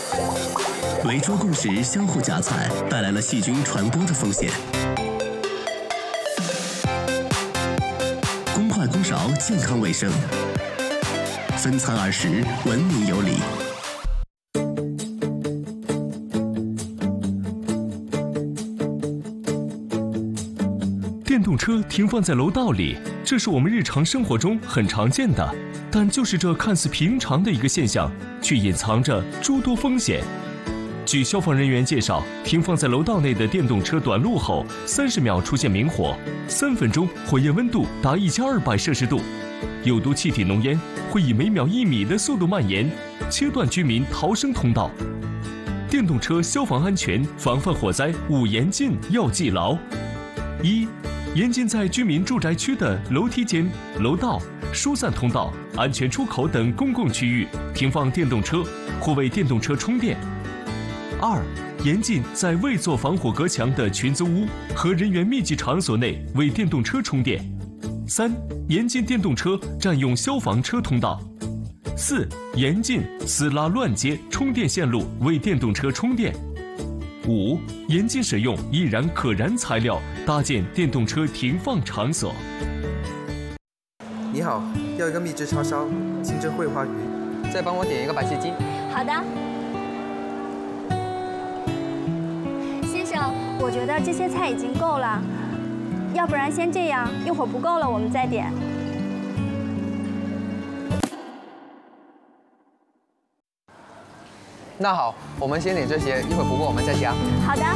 围桌共食相互夹菜，带来了细菌传播的风险。公筷公勺健康卫生，分餐而食文明有礼。 电动车停放在楼道里，这是我们日常生活中很常见的，但就是这看似平常的一个现象，却隐藏着诸多风险。据消防人员介绍，停放在楼道内的电动车短路后，30秒出现明火，3分钟火焰温度达1200摄氏度，有毒气体浓烟会以每秒1米的速度蔓延，切断居民逃生通道。电动车消防安全防范火灾5严禁要记牢：一、严禁在居民住宅区的楼梯间、楼道、疏散通道、安全出口等公共区域停放电动车或为电动车充电。2、严禁在未做防火隔墙的群租屋和人员密集场所内为电动车充电。3、严禁电动车占用消防车通道。4、严禁私拉乱接充电线路为电动车充电。5、严禁使用易燃可燃材料搭建电动车停放场所。 你好，要一个秘制叉烧，清蒸桂花鱼，再帮我点一个白切鸡。 好的。先生，我觉得这些菜已经够了，要不然先这样，一会儿不够了我们再点。 那好，我们先点这些，一会儿不够我们再加。 好的。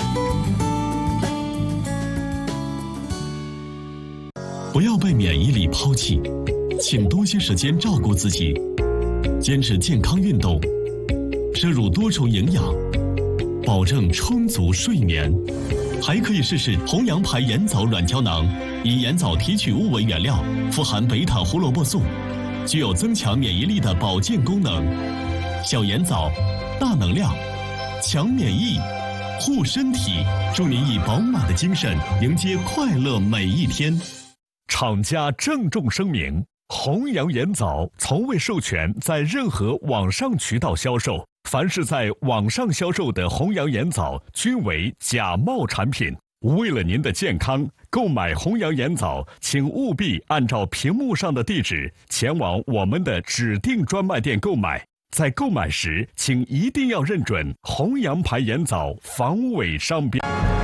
不要被免疫力抛弃，请多些时间照顾自己，坚持健康运动，摄入多种营养，保证充足睡眠。还可以试试弘扬牌盐枣软胶囊，以盐枣提取物为原料，富含贝塔胡萝卜素，具有增强免疫力的保健功能。小盐枣，大能量，强免疫，护身体，祝您以饱满的精神迎接快乐每一天。 厂家郑重声明：弘扬盐枣从未授权在任何网上渠道销售，凡是在网上销售的弘扬盐枣均为假冒产品。为了您的健康，购买弘扬盐枣，请务必按照屏幕上的地址前往我们的指定专卖店购买。在购买时，请一定要认准弘扬牌盐枣防伪商标。